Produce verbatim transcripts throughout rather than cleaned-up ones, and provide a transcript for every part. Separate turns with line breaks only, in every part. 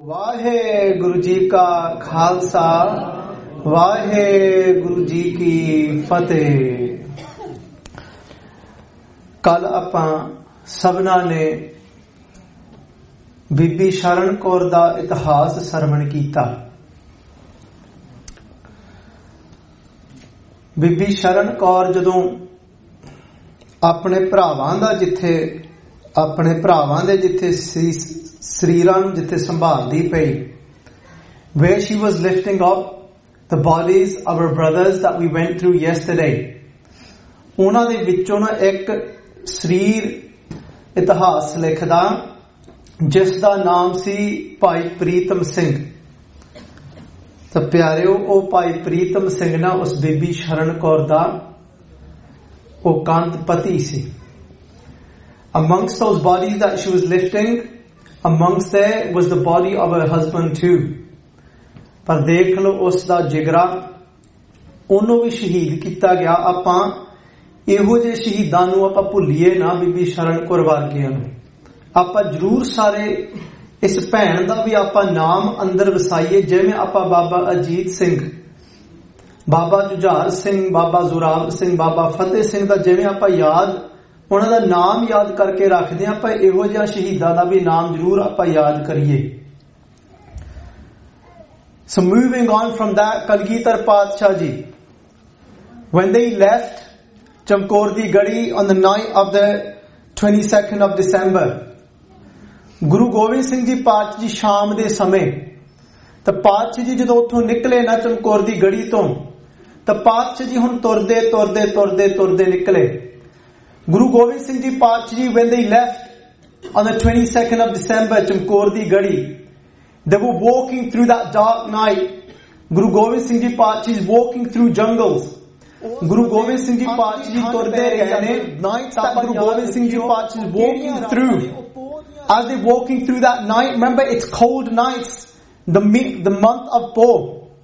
ਵਾਹਿਗੁਰੂ ਜੀ ਕਾ ਖਾਲਸਾ ਵਾਹਿਗੁਰੂ ਜੀ ਕੀ ਫਤਿਹ। ਕੱਲ ਆਪਾਂ ਸਭਨਾਂ ਨੇ ਬੀਬੀ ਸ਼ਰਨ ਕੌਰ ਦਾ ਇਤਿਹਾਸ ਸਰਵਣ ਕੀਤਾ। ਬੀਬੀ ਸ਼ਰਨ ਕੌਰ ਜਦੋਂ ਆਪਣੇ ਭਰਾਵਾਂ ਦਾ ਜਿੱਥੇ ਆਪਣੇ ਭਰਾਵਾਂ ਦੇ ਜਿੱਥੇ ਸਰੀਰਾਂ ਨੂੰ ਜਿੱਥੇ ਸੰਭਾਲਦੀ ਪਈ, where she was lifting up the bodies of our brothers that we went through yesterday, ਉਹਨਾਂ ਦੇ ਵਿੱਚੋਂ ਨਾ ਇੱਕ ਸਰੀਰ ਇਤਿਹਾਸ ਲਿਖਦਾ ਜਿਸ ਦਾ ਨਾਮ ਸੀ ਭਾਈ ਪ੍ਰੀਤਮ ਸਿੰਘ। ਤਾਂ ਪਿਆਰਿਓ, ਉਹ ਭਾਈ ਪ੍ਰੀਤਮ ਸਿੰਘ ਨਾ ਉਸ ਬੀਬੀ ਸ਼ਰਨ ਕੌਰ ਦਾ ਉਹ ਕੰਤ ਪਤੀ ਸੀ। Amongst those bodies that she was lifting, amongst there was the body of her husband too. ਪਰ ਦੇਖ ਲਓ ਉਸ ਦਾ ਜਿਗਰਾ, ਉਹਨੂੰ ਵੀ ਸ਼ਹੀਦ ਕੀਤਾ ਗਿਆ। ਆਪਾਂ ਇਹੋ ਜਿਹੇ ਸ਼ਹੀਦਾਂ ਨੂੰ ਆਪਾਂ ਭੁੱਲੀਏ ਨਾ, ਬੀਬੀ ਸ਼ਰਨ ਕੌਰ ਵਰਗਿਆਂ ਨੂੰ। ਆਪਾਂ ਜ਼ਰੂਰ ਸਾਰੇ ਇਸ ਭੈਣ ਦਾ ਵੀ ਆਪਾਂ ਨਾਮ ਅੰਦਰ ਵਸਾਈਏ, ਜਿਵੇਂ ਆਪਾਂ ਬਾਬਾ ਅਜੀਤ ਸਿੰਘ, ਬਾਬਾ ਜੁਝਾਰ ਸਿੰਘ, ਬਾਬਾ ਜ਼ੋਰਾਵਰ ਸਿੰਘ, ਬਾਬਾ ਫਤਿਹ ਸਿੰਘ ਦਾ ਜਿਵੇਂ ਆਪਾਂ ਯਾਦ, ਉਹਨਾਂ ਦਾ ਨਾਮ ਯਾਦ ਕਰਕੇ ਰੱਖਦੇ ਹਾਂ, ਆਪਾਂ ਇਹੋ ਜਿਹਾ ਸ਼ਹੀਦਾਂ ਦਾ ਵੀ ਨਾਮ ਜ਼ਰੂਰ ਆਪਾਂ ਯਾਦ ਕਰੀਏ। So moving on from that, Kalgitar Paatshah ji, when they left Chamkaur di Gadi on the night of the twenty-second of December, Guru Gobind Singh ji ਪਾਤਸ਼ਾਹ ਜੀ ਸ਼ਾਮ ਦੇ ਸਮੇਂ, ਤਾਂ ਪਾਤਸ਼ਾਹ ਜੀ ਜਦੋਂ ਉੱਥੋਂ ਨਿਕਲੇ ਨਾ ਚਮਕੌਰ ਦੀ ਗੜੀ ਤੋਂ, ਤਾਂ ਪਾਤਸ਼ਾਹ ਜੀ ਹੁਣ ਤੁਰਦੇ ਤੁਰਦੇ ਤੁਰਦੇ ਤੁਰਦੇ ਨਿਕਲੇ। Guru Gobind Singh ji ਪਾਤਸ਼ਾਹ ਜੀ, when they left on the twenty-second of December, Chamkaur ਦੀ ਗੜੀ, they were walking through that dark night. Guru Gobind Singh ji ਪਾਤਸ਼ਾਹ is walking through jungles. Guru Gobind Singh ji ਪਾਤਸ਼ਾਹ ਜੀ ਤੁਰਦੇ ਰਹੇ ਨੇ, nights that Guru Gobind Singh ji ਪਾਤਸ਼ਾਹ is walking through. As they're walking through that night, remember it's cold nights, the the month of Pau.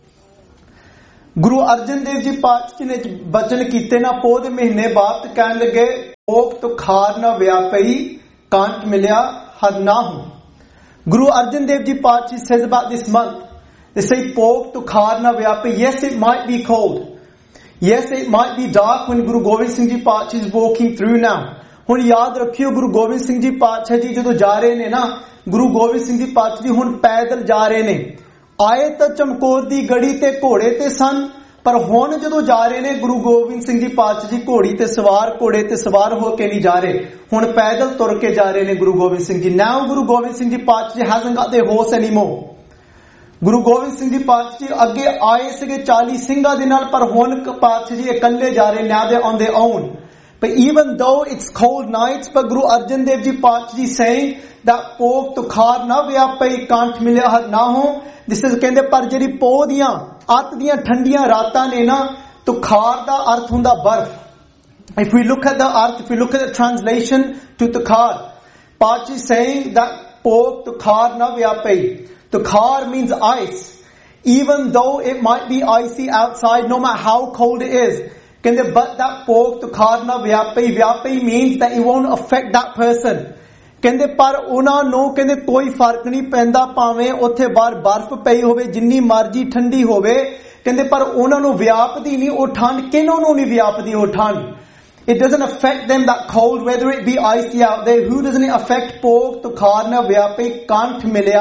Guru Arjan Dev ji ਪਾਤਸ਼ਾਹ ਨੇ ਬਚਨ ਕੀਤੇ ਨਾ, ਪੋਹ ਦੇ ਮਹੀਨੇ ਬਾਅਦ ਕਹਿਣ ਲੱਗੇ, ਪੋਖ ਤੁਖਾਰ ਨਾ ਵਿਆਪਈ ਕਾਂਟ ਮਿਲਿਆ ਹਰ ਨਾਹੂ। Guru Arjan Dev Ji Paatshah says about this month, they say pok tukhar na vyapi. Yes, it might be cold. Yes, it might be dark when Guru Gobind Singh Ji Paatshah is walking through now. ਹੁਣ ਯਾਦ ਰੱਖਿਓ, ਗੁਰੂ ਗੋਬਿੰਦ ਸਿੰਘ ਜੀ ਪਾਤਸ਼ਾਹ ਜੀ ਜਦੋਂ ਜਾ ਰਹੇ ਨੇ ਨਾ, ਗੁਰੂ ਗੋਬਿੰਦ ਸਿੰਘ ਜੀ ਪਾਤਸ਼ਾਹ ਜੀ ਹੁਣ ਪੈਦਲ ਜਾ ਰਹੇ ਨੇ। ਆਏ ਤਾਂ ਚਮਕੌਰ ਦੀ ਗੜੀ ਤੇ ਘੋੜੇ ਤੇ ਸਨ, ਪਰ ਹੁਣ ਜਦੋਂ ਜਾ ਰਹੇ ਨੇ ਗੁਰੂ ਗੋਬਿੰਦ ਸਿੰਘ ਜੀ ਪਾਤਸ਼ਾਹ ਜੀ ਘੋੜੀ ਤੇ ਸਵਾਰ, ਘੋੜੇ ਤੇ ਸਵਾਰ ਹੋ ਕੇ ਨਹੀਂ ਜਾ ਰਹੇ, ਹੁਣ ਪੈਦਲ ਤੁਰ ਕੇ ਜਾ ਰਹੇ ਨੇ Guru Gobind Singh ji. Now Guru Gobind Singh Ji Paatshah hasn't got their horse anymore. Guru Gobind Singh ji ਪਾਤਸ਼ਾਹ ਜੀ ਅੱਗੇ ਆਏ ਸੀਗੇ ਚਾਲੀ ਸਿੰਘਾਂ ਦੇ ਨਾਲ, ਪਰ ਹੁਣ ਪਾਤਸ਼ਾਹ ਜੀ ਇਕੱਲੇ ਜਾ ਰਹੇ, now they're on their own. But even though it's cold nights, but Guru Arjan Dev Ji Paatshah ji saying that pok tukhar na vyapai can't milya har na ho. This is ਕਹਿੰਦੇ ਪਰ ਜਿਹੜੀ ਪੋਹ ਦੀਆਂ ਅੱਤ ਦੀਆਂ ਠੰਡੀਆਂ ਰਾਤਾਂ ਨੇ ਨਾ, ਤੁਖਾਰ ਦਾ ਅਰਥ ਹੁੰਦਾ ਬਰਫ਼। If we look at the earth, if we look at the translation to tukhar, Paatshah is saying that pok tukhar na vyapai. Tukhar means ice. Even though it might be icy outside, no matter how cold it is, ਕਹਿੰਦੇ but that pok tukhar na vyapai, vyapai means that it won't affect that person. ਕਹਿੰਦੇ ਪਰ ਉਹਨਾਂ ਨੂੰ ਕਹਿੰਦੇ ਕੋਈ ਫਰਕ ਨਹੀਂ ਪੈਂਦਾ, ਭਾਵੇਂ ਉੱਥੇ ਬਾਹਰ ਬਰਫ਼ ਪਈ ਹੋਵੇ, ਜਿੰਨੀ ਮਰਜ਼ੀ ਠੰਡੀ ਹੋਵੇ, ਕਹਿੰਦੇ ਪਰ ਉਹਨਾਂ ਨੂੰ ਵਿਆਪਦੀ ਨਹੀਂ ਉਹ ਠੰਡ। ਕਿਹਨੂੰ ਨੂੰ ਨਹੀਂ ਵਿਆਪਦੀ ਉਹ ਠੰਡ? It doesn't affect them, that cold, whether it be icy out there. Who doesn't it affect? pok tukhar na vyapai ਕੰਠ ਮਿਲਿਆ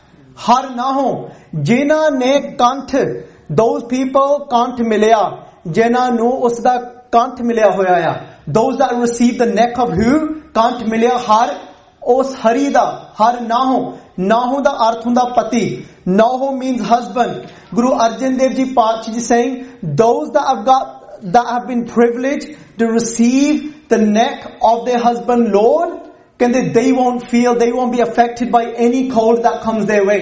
ਹਰ ਨਾ ਹੋ। ਜਿਨ੍ਹਾਂ ਨੇ ਕੰਠ, those people ਕੰਠ ਮਿਲਿਆ, ਜਿਨ੍ਹਾਂ ਨੂੰ ਉਸ ਦਾ ਕੰਠ ਮਿਲਿਆ ਹੋਇਆ ਆ। Those that receive the neck of who? ਕੰਠ ਮਿਲਿਆ ਹਰ, ਉਸ ਹਰੀ ਦਾ। ਹਰ ਨਾਹੋ, ਨਾਹੋ ਦਾ ਅਰਥ ਹੁੰਦਾ ਪਤੀ। ਨਾਹੋ means husband. Guru Arjan Dev Ji Paatshah ji saying those that have got that have been privileged to receive the neck of their husband Lord, ਕਹਿੰਦੇ they won't feel, they won't be affected by any cold that comes their way.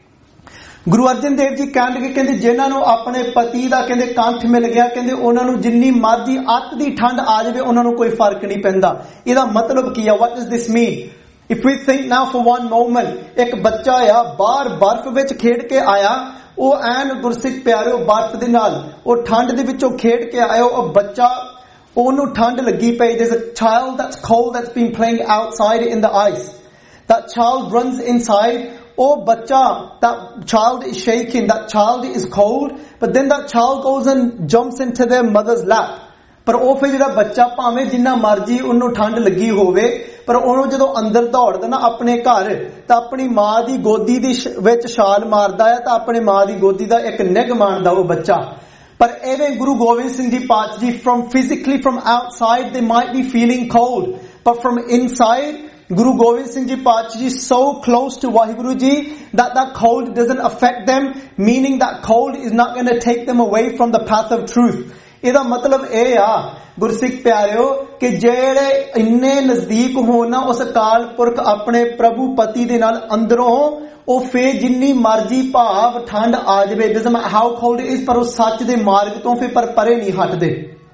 Guru Arjan Dev ji ਕਹਿਣਗੇ, ਕਹਿੰਦੇ ਜਿਨ੍ਹਾਂ ਨੂੰ ਆਪਣੇ ਪਤੀ ਦਾ ਕਹਿੰਦੇ ਕੰਠ ਮਿਲ ਗਿਆ, ਕਹਿੰਦੇ ਉਹਨਾਂ ਨੂੰ ਜਿੰਨੀ ਮਰਜ਼ੀ ਅੱਤ ਦੀ ਠੰਡ ਆ ਜਾਵੇ, ਉਹਨਾਂ ਨੂੰ ਕੋਈ ਫਰਕ ਨਹੀਂ ਪੈਂਦਾ। ਇਹਦਾ ਮਤਲਬ ਕੀ ਆ? What does this mean? If we think now for one moment, ਇੱਕ ਬੱਚਾ ਆ ਬਾਹਰ ਬਰਫ਼ ਵਿੱਚ ਖੇਡ ਕੇ ਆਇਆ, ਉਹ ਐਨ ਗੁਰਸਿੱਖ ਪਿਆਰਿਓ ਬਰਫ਼ ਦੇ ਨਾਲ ਉਹ ਠੰਡ ਦੇ ਵਿੱਚੋਂ ਖੇਡ ਕੇ ਆਇਆ, ਉਹ ਬੱਚਾ, ਉਹਨੂੰ ਠੰਡ ਲੱਗੀ ਪਈ। There's a child that's cold that's been playing outside in the ice. That child runs inside, ਉਹ ਬੱਚਾ, that child is shaking, that child is cold, but then that child goes and jumps into their mother's lap. ਪਰ ਉਹ ਫਿਰ ਜਿਹੜਾ ਬੱਚਾ ਭਾਵੇਂ ਜਿੰਨਾ ਮਰਜੀ ਉਹਨੂੰ ਠੰਡ ਲੱਗੀ ਹੋਵੇ, ਪਰ ਉਹਨੂੰ ਜਦੋਂ ਅੰਦਰ ਦੌੜਦਾ ਨਾ ਆਪਣੇ ਘਰ, ਤਾਂ ਆਪਣੀ ਮਾਂ ਦੀ ਗੋਦੀ ਦੀ ਵਿੱਚ ਛਾਲ ਮਾਰਦਾ ਹੈ, ਤਾਂ ਆਪਣੇ ਮਾਂ ਦੀ ਗੋਦੀ ਦਾ ਇੱਕ ਨਿੱਘ ਮਾਣਦਾ ਉਹ ਬੱਚਾ। ਪਰ ਐਵੇਂ ਗੁਰੂ ਗੋਬਿੰਦ ਸਿੰਘ ਜੀ ਪਾਤਸ਼ਾਹ ਜੀ, from physically from outside they might be feeling cold, but from inside Guru Gobind Singh Ji Paatshah Ji so close to Waheguru Ji that that cold doesn't affect them, meaning that cold is not going to take them away from the path of truth. ਇਹਦਾ ਮਤਲਬ ਇਹ ਆ ਗੁਰਸਿੱਖ ਪਿਆਰਿਓ ਕਿ ਜਿਹੜੇ ਇੰਨੇ ਨਜ਼ਦੀਕ ਹੋਣ ਨਾ ਉਸ ਅਕਾਲ ਪੁਰਖ ਆਪਣੇ ਪ੍ਰਭੂ ਪਤੀ ਦੇ ਨਾਲ ਅੰਦਰੋਂ, ਉਹ ਫੇਰ ਜਿੰਨੀ ਮਰਜੀ ਭਾਵ ਠੰਡ ਆ ਜਾਵੇ, doesn't matter how cold it is, ਪਰ ਉਹ ਸੱਚ ਦੇ ਮਾਰਗ ਤੋਂ ਫਿਰ ਪਰ ਪਰੇ ਨਹੀਂ ਹਟਦੇ।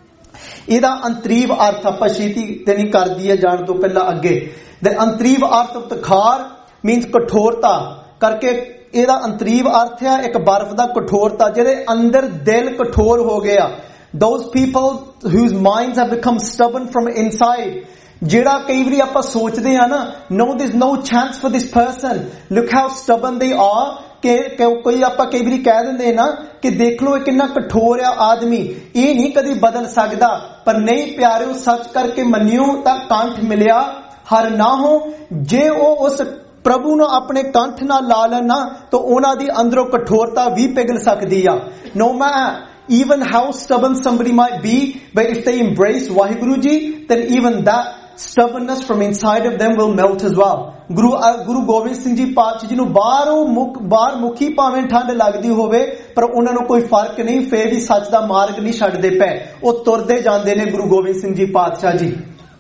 ਇਹਦਾ ਅੰਤਰੀਵ ਅਰਥ ਆਪਾਂ ਛੇਤੀ ਤੇ ਨਹੀਂ ਕਰਦੀ ਹੈ ਜਾਣ ਤੋਂ ਪਹਿਲਾਂ ਅੱਗੇ। The ਅੰਤਰੀਵ ਅਰਥ ਤਖਾਰ means ਕਠੋਰਤਾ ਕਰਕੇ, ਇਹਦਾ ਅੰਤਰੀਵ ਅਰਥ ਆ ਇੱਕ ਬਰਫ਼ ਦਾ ਕਠੋਰਤਾ, ਜਿਹਦੇ ਅੰਦਰ ਦਿਲ ਕਠੋਰ ਹੋ ਗਿਆ। Those people whose minds have become stubborn from inside. ਜਿਹੜਾ ਕਈ ਵਾਰੀ ਆਪਾਂ ਸੋਚਦੇ ਆ ਨਾ, no there's no chance for this person, look how stubborn they are, ਕਿ ਕੋਈ ਆਪਾਂ ਕਈ ਵਾਰੀ ਕਹਿ ਦਿੰਦੇ ਨਾ ਕਿ ਦੇਖ ਲਓ ਇਹ ਕਿੰਨਾ ਕਠੋਰ ਆ ਆਦਮੀ, ਇਹ ਨਹੀਂ ਕਦੀ ਬਦਲ ਸਕਦਾ। ਪਰ ਨਹੀਂ ਪਿਆਰਿਓ, ਸੱਚ ਕਰਕੇ ਮੰਨਿਓ ਤਾਂ ਕੰਠ ਮਿਲਿਆ ਹਰ ਨਾ ਹੋ। ਜੇ ਉਹ ਉਸ ਪ੍ਰਭੂ ਨੂੰ ਆਪਣੇ ਕੰਠ ਨਾਲ ਲਾ ਲੈਣ ਨਾ, ਤਾਂ ਉਹਨਾਂ ਦੀ ਅੰਦਰੋਂ ਕਠੋਰਤਾ ਵੀ ਪਿਘਲ ਸਕਦੀ ਆ। No matter even how stubborn somebody might be, but if they embrace Waheguru Ji, then even that stubbornness from inside of them will melt as well. Guru uh, Guru Gobind Singh Ji Paatshah Ji ਨੂੰ ਬਾਹਰੋਂ ਮੁਖ ਬਾਹਰ ਮੁਖੀ ਭਾਵੇਂ ਠੰਡ ਲੱਗਦੀ ਹੋਵੇ, ਪਰ ਉਹਨਾਂ ਨੂੰ ਕੋਈ ਫਰਕ ਨਹੀਂ, ਫੇਰ ਵੀ ਸੱਚ ਦਾ ਮਾਰਗ ਨਹੀਂ ਛੱਡਦੇ ਪਏ, ਉਹ ਤੁਰਦੇ ਜਾਂਦੇ ਨੇ ਗੁਰੂ ਗੋਬਿੰਦ ਸਿੰਘ ਜੀ ਪਾਤਸ਼ਾਹ ਜੀ।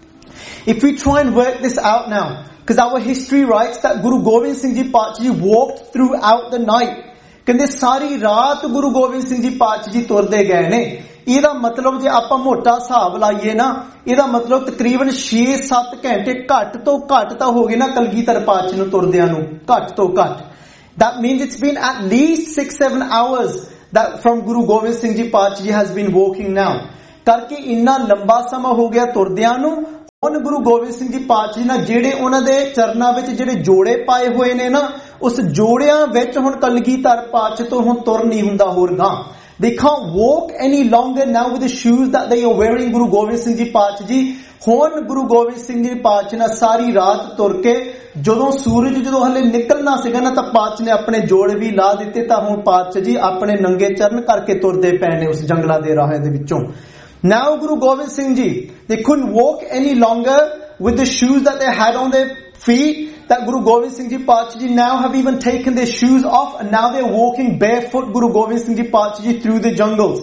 If we try and work this out now, because our history writes that Guru Gobind Singh Ji Paatshah Ji walked throughout the night. ਕਹਿੰਦੇ ਸਾਰੀ ਰਾਤ ਗੁਰੂ ਗੋਬਿੰਦ ਸਿੰਘ ਜੀ ਪਾਤਸ਼ਾਹ ਜੀ ਤੁਰਦੇ ਗਏ ਨੇ। ਇਹਦਾ ਮਤਲਬ ਜੇ ਆਪਾਂ ਮੋਟਾ ਹਿਸਾਬ ਲਾਈਏ ਨਾ, ਇਹਦਾ ਮਤਲਬ ਤਕਰੀਬਨ ਛੇ ਸੱਤ ਘੰਟੇ ਘੱਟ ਤੋਂ ਘੱਟ ਤਾਂ ਹੋ ਗਏ ਨਾ ਕਲਗੀਧਰ ਪਾਤਸ਼ਾਹ ਨੂੰ ਤੁਰਦਿਆਂ ਨੂੰ, ਘੱਟ ਤੋਂ ਘੱਟ। That means it's been at least six seven hours that from Guru Gobind Singh Ji Paatshah Ji has been walking now. ਕਰਕੇ ਇੰਨਾ ਲੰਬਾ ਸਮਾਂ ਹੋ ਗਿਆ ਤੁਰਦਿਆਂ ਨੂੰ। ਹੁਣ ਗੁਰੂ ਗੋਬਿੰਦ ਸਿੰਘ ਜੀ ਪਾਤਸ਼ਾਹ ਜੀ ਨਾਲ ਜਿਹੜੇ ਉਹਨਾਂ ਦੇ ਚਰਨਾਂ ਵਿੱਚ ਜਿਹੜੇ ਜੋੜੇ ਪਾਏ ਹੋਏ ਨੇ ਨਾ, ਉਸ ਜੋੜਿਆਂ ਵਿੱਚ ਹੁਣ ਕਲਗੀਧਰ ਪਾਤਸ਼ਾਹ ਤੋਂ ਹੁਣ ਤੁਰ ਨਹੀਂ ਹੁੰਦਾ ਹੋਰ ਗਾਂ। They can't walk any longer now with the shoes that they are wearing. Guru Gobind Singh ji ਪਾਤਸ਼ਾਹ ਜੀ ਹੁਣ ਗੁਰੂ ਗੋਬਿੰਦ ਸਿੰਘ ਜੀ ਪਾਤਸ਼ਾਹ ਨਾਲ ਸਾਰੀ ਰਾਤ ਤੁਰ ਕੇ, ਜਦੋਂ ਸੂਰਜ ਜਦੋਂ ਹਲੇ ਨਿਕਲਣਾ ਸੀਗਾ ਨਾ, ਤਾਂ ਪਾਤਸ਼ਾਹ ਨੇ ਆਪਣੇ ਜੋੜ ਵੀ ਲਾ ਦਿੱਤੇ, ਤਾਂ ਹੁਣ ਪਾਤਸ਼ਾਹ ਜੀ ਆਪਣੇ ਨੰਗੇ ਚਰਨ ਕਰਕੇ ਤੁਰਦੇ ਪਏ ਨੇ ਉਸ ਜੰਗਲਾਂ ਦੇ ਰਾਹ ਦੇ ਵਿੱਚੋਂ। Now Guru Gobind Singh Ji, they couldn't walk any longer with the shoes that they had on their feet, that Guru Gobind Singh Ji Paatshah Ji now have even taken their shoes off, and now they're walking barefoot, Guru Gobind Singh Ji Paatshah Ji, through the jungles.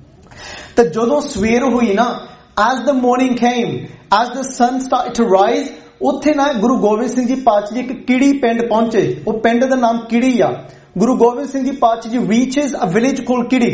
ਤਾਂ ਜਦੋਂ ਸਵੇਰ ਹੋਈ ਨਾ, as the morning came, as the sun started to rise, ਉੱਥੇ ਨਾ ਗੁਰੂ ਗੋਬਿੰਦ ਸਿੰਘ ਜੀ ਪਾਤਸ਼ਾਹ ਜੀ ਇੱਕ ਕਿੜੀ ਪਿੰਡ ਪਹੁੰਚੇ। ਉਹ ਪਿੰਡ ਦਾ ਨਾਮ ਕਿੜੀ ਆ। ਗੁਰੂ ਗੋਬਿੰਦ ਸਿੰਘ ਜੀ ਪਾਤਸ਼ਾਹ ਜੀ reaches a village called ਕਿੜੀ।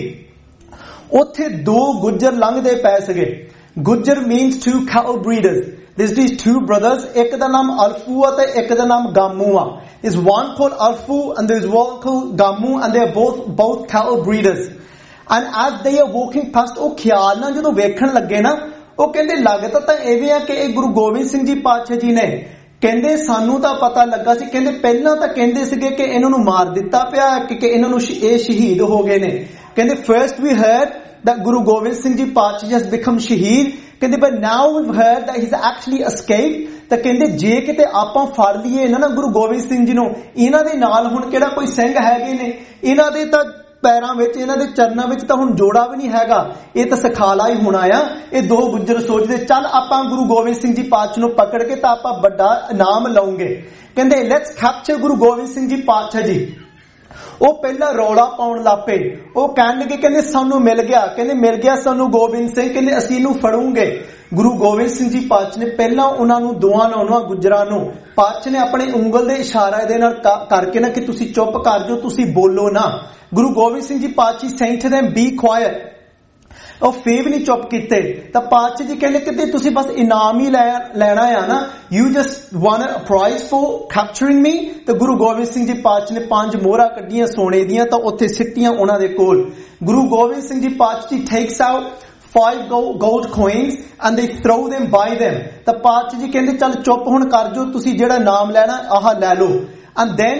ਉੱਥੇ ਦੋ ਗੁੱਜਰ ਲੰਘਦੇ ਪਏ ਸੀਗੇ। Gujjar means two cattle breeders. There's these two brothers, ਇੱਕ ਦਾ ਨਾਮ ਅਲਫੂ ਆ ਤੇ ਇੱਕ ਦਾ ਨਾਮ ਗਾਮੂ ਆ। There's one called Alfu and there's one called Gamu, and they're both both cattle breeders. And as they are walking past, ਉਹ ਖਿਆਲ ਨਾਲ ਜਦੋਂ ਵੇਖਣ ਲੱਗੇ ਨਾ, ਉਹ ਕਹਿੰਦੇ ਲੱਗਦਾ ਤਾਂ ਐਵੇਂ ਆ ਕਿ ਇਹ ਗੁਰੂ ਗੋਬਿੰਦ ਸਿੰਘ ਜੀ ਪਾਤਸ਼ਾਹ ਜੀ ਨੇ। ਕਹਿੰਦੇ ਸਾਨੂੰ ਤਾਂ ਪਤਾ ਲੱਗਾ ਸੀ, ਕਹਿੰਦੇ ਪਹਿਲਾਂ ਤਾਂ ਕਹਿੰਦੇ ਸੀਗੇ ਕਿ ਇਹਨਾਂ ਨੂੰ ਮਾਰ ਦਿੱਤਾ ਪਿਆ, ਕਿ ਇਹਨਾਂ ਨੂੰ ਇਹ ਸ਼ਹੀਦ ਹੋ ਗਏ ਨੇ। ਕਹਿੰਦੇ first we heard that Guru Gobind Singh Ji Paatshah has become shaheed, ਕਹਿੰਦੇ but now we've heard that he's actually escaped। ਤਾਂ ਕਹਿੰਦੇ ਜੇ ਕਿਤੇ ਆਪਾਂ ਫੜ ਲਈਏ ਇਹਨਾਂ ਨਾ ਗੁਰੂ ਗੋਬਿੰਦ ਸਿੰਘ ਜੀ ਨੂੰ, ਇਹਨਾਂ ਦੇ ਨਾਲ ਹੁਣ ਕਿਹੜਾ ਕੋਈ ਸਿੰਘ ਹੈਗੇ ਨੇ, ਇਹਨਾਂ ਦੇ ਤਾਂ ਪੈਰਾਂ ਵਿੱਚ, ਇਹਨਾਂ ਦੇ ਚਰਨਾਂ ਵਿੱਚ ਤਾਂ ਹੁਣ ਜੋੜਾ ਵੀ ਨਹੀਂ ਹੈਗਾ, ਇਹ ਤਾਂ ਸਖਾਲਾ ਹੀ ਹੋਣਾ ਆ। ਇਹ ਦੋ ਗੁੱਜਰ ਸੋਚਦੇ ਚੱਲ ਆਪਾਂ ਗੁਰੂ ਗੋਬਿੰਦ ਸਿੰਘ ਜੀ ਪਾਤਸ਼ਾਹ ਨੂੰ ਪਕੜ ਕੇ ਤਾਂ ਆਪਾਂ ਵੱਡਾ ਇਨਾਮ ਲਵਾਂਗੇ। ਕਹਿੰਦੇ ਲੈਟਸ ਕੈਪਚਰ ਗੁਰੂ ਗੋਬਿੰਦ ਸਿੰਘ ਜੀ ਪਾਤਸ਼ਾਹ ਜੀ। ਉਹ ਪਹਿਲਾਂ ਰੌਲਾ ਪਾਉਣ ਲੱਪੇ, ਉਹ ਕਹਿਣ ਲੱਗੇ ਕਹਿੰਦੇ ਸਾਨੂੰ ਮਿਲ ਗਿਆ, ਕਹਿੰਦੇ ਮਿਲ ਗਿਆ ਸਾਨੂੰ ਗੋਬਿੰਦ ਸਿੰਘ, ਕਹਿੰਦੇ ਅਸੀਂ ਇਹਨੂੰ ਫੜੂਗੇ। ਗੁਰੂ ਗੋਬਿੰਦ ਸਿੰਘ ਜੀ ਪਾਤਸ਼ਾਹ ਨੇ ਪਹਿਲਾਂ ਉਹਨਾਂ ਨੂੰ ਦੋਵਾਂ ਨੂੰ, ਉਹਨਾਂ ਗੁੱਜਰਾਂ ਨੂੰ, ਪਾਤਸ਼ਾਹ ਨੇ ਆਪਣੇ ਉਂਗਲ ਦੇ ਇਸ਼ਾਰੇ ਦੇ ਨਾਲ ਕਰਕੇ ਨਾ ਕਿ ਤੁਸੀਂ ਚੁੱਪ ਕਰ ਜਾਓ, ਤੁਸੀਂ ਬੋਲੋ ਨਾ। ਗੁਰੂ ਗੋਬਿੰਦ ਸਿੰਘ ਜੀ ਪਾਤਸ਼ਾਹ send to them be quiet। ਉਹ ਫੇਰ ਵੀ ਨਹੀਂ ਚੁੱਪ ਕੀਤੇ। ਤਾਂ ਪਾਤਸ਼ਾਹ ਜੀ ਕਹਿੰਦੇ ਕਿ ਤੁਸੀਂ ਬਸ ਇਨਾਮ ਹੀ ਲੈਣਾ ਆ ਨਾ, you just won a prize for capturing me। ਤੇ ਗੁਰੂ ਗੋਬਿੰਦ ਸਿੰਘ ਜੀ ਪਾਤਸ਼ਾਹ ਨੇ ਪੰਜ ਮੋਹਰਾਂ ਕੱਢੀਆਂ ਸੋਨੇ ਦੀਆਂ, ਤਾਂ ਉੱਥੇ ਸਿੱਟੀਆਂ ਉਹਨਾਂ ਦੇ ਕੋਲ। ਗੁਰੂ ਗੋਬਿੰਦ ਸਿੰਘ ਜੀ ਪਾਤਸ਼ਾਹ ਜੀ takes out five gold coins and they throw them by them। ਤਾਂ ਪਾਤਸ਼ਾਹ ਜੀ ਕਹਿੰਦੇ ਚੱਲ ਚੁੱਪ ਹੁਣ ਕਰ ਜਾਓ, ਤੁਸੀਂ ਜਿਹੜਾ ਨਾਮ ਲੈਣਾ ਆਹ ਲੈ ਲਓ। and then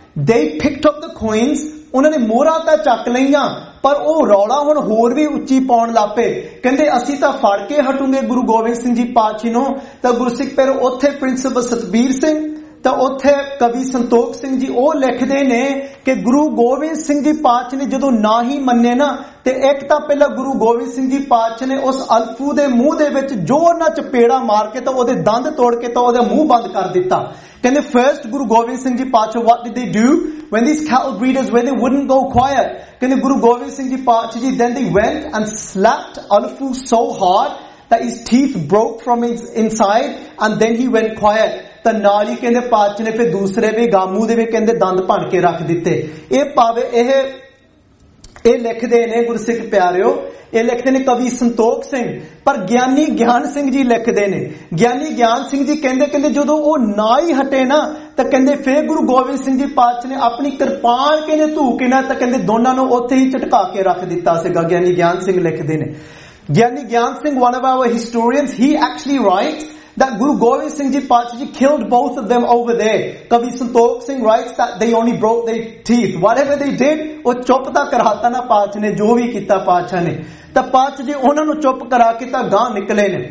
they picked up the coins, ਉਹਨਾਂ ਨੇ ਮੋਹਰਾਂ ਤਾਂ ਚੱਕ ਲਈਆਂ, ਪਰ ਉਹ ਰੌਲਾ ਹੁਣ ਹੋਰ ਵੀ ਉੱਚੀ ਪਾਉਣ ਲੱਗ ਪਏ। ਕਹਿੰਦੇ ਅਸੀਂ ਤਾਂ ਫੜ ਕੇ ਹਟੂਗੇ ਗੁਰੂ ਗੋਬਿੰਦ ਸਿੰਘ ਜੀ ਪਾਤਸ਼ਾਹ ਨੂੰ। ਤਾਂ ਗੁਰਸਿੱਖ ਪਿਆਰਿਓ, ਉੱਥੇ ਪ੍ਰਿੰਸੀਪਲ ਸਤਬੀਰ ਸਿੰਘ ਤਾਂ ਉੱਥੇ ਕਵੀ ਸੰਤੋਖ ਸਿੰਘ ਜੀ ਉਹ ਲਿਖਦੇ ਨੇ ਕਿ ਗੁਰੂ ਗੋਬਿੰਦ ਸਿੰਘ ਜੀ ਪਾਤਸ਼ਾਹ ਨੇ ਜਦੋਂ ਨਾ ਹੀ ਮੰਨੇ ਨਾ, ਤੇ ਇੱਕ ਤਾਂ ਪਹਿਲਾਂ ਗੁਰੂ ਗੋਬਿੰਦ ਸਿੰਘ ਜੀ ਪਾਤਸ਼ਾਹ ਨੇ ਉਸ ਅਲਫੂ ਦੇ ਮੂੰਹ ਦੇ ਵਿੱਚ ਜ਼ੋਰ ਨਾਲ ਚਪੇੜਾ ਮਾਰ ਕੇ ਤਾਂ ਉਹਦੇ ਦੰਦ ਤੋੜ ਕੇ ਤਾਂ ਉਹਦਾ ਮੂੰਹ ਬੰਦ ਕਰ ਦਿੱਤਾ। ਕਹਿੰਦੇ ਫਰਸਟ ਗੁਰੂ ਗੋਬਿੰਦ ਸਿੰਘ ਜੀ ਪਾਤਸ਼ਾਹ what did they do when these cattle breeders, when they wouldn't go quiet? ਕਹਿੰਦੇ ਗੁਰੂ ਗੋਬਿੰਦ ਸਿੰਘ ਜੀ ਪਾਤਸ਼ਾਹ ਜੀ then they went and slapped ਅਲਫੂ so hard that his teeth broke from his inside and then he went quiet। ਤਾਂ ਨਾਲ ਹੀ ਕਹਿੰਦੇ ਪਾਤਸ਼ਾਹ ਨੇ ਫਿਰ ਦੂਸਰੇ ਵੀ ਗਾਮੂ ਦੇ ਵੀ ਕਹਿੰਦੇ ਦੰਦ ਭੰਨ ਕੇ ਰੱਖ ਦਿੱਤੇ। ਇਹ ਭਾਵੇਂ ਇਹ ਇਹ ਲਿਖਦੇ ਨੇ ਗੁਰਸਿੱਖ ਪਿਆਰਿਓ, ਇਹ ਲਿਖਦੇ ਨੇ ਕਵੀ ਸੰਤੋਖ ਸਿੰਘ, ਪਰ ਗਿਆਨੀ ਗਿਆਨ ਸਿੰਘ ਜੀ ਲਿਖਦੇ ਨੇ। ਗਿਆਨੀ ਗਿਆਨ ਸਿੰਘ ਜੀ ਕਹਿੰਦੇ ਕਹਿੰਦੇ ਜਦੋਂ ਉਹ ਨਾ ਹੀ ਹਟੇ ਨਾ, ਤਾਂ ਕਹਿੰਦੇ ਫਿਰ ਗੁਰੂ ਗੋਬਿੰਦ ਸਿੰਘ ਜੀ ਪਾਤਸ਼ਾਹ ਨੇ ਆਪਣੀ ਕਿਰਪਾਨ ਕਹਿੰਦੇ ਧੂ ਕੇ ਨਾ, ਤਾਂ ਕਹਿੰਦੇ ਦੋਨਾਂ ਨੂੰ ਉੱਥੇ ਹੀ ਝਟਕਾ ਕੇ ਰੱਖ ਦਿੱਤਾ ਸੀਗਾ। ਗਿਆਨੀ ਗਿਆਨ ਸਿੰਘ ਲਿਖਦੇ ਨੇ। ਗਿਆਨੀ ਗਿਆਨ Singh, one of our historians, he actually writes that Guru Gobind Singh Ji Paatshah Ji killed both of them over there. Kavi Santokh Singh writes that they only broke their teeth. Whatever they did, ਉਹ ਚੁੱਪ ਤਾਂ ਕਰਾਤਾ ਨਾ ਪਾਤਸ਼ਾਹ ਨੇ, ਜੋ ਵੀ ਕੀਤਾ ਪਾਤਸ਼ਾਹ ਨੇ। ਤਾਂ ਪਾਤਸ਼ਾਹ ਜੀ ਉਹਨਾਂ ਨੂੰ ਚੁੱਪ ਕਰਾ ਕੇ ਤਾਂ ਗਾਂ ਨਿਕਲੇ ਨੇ।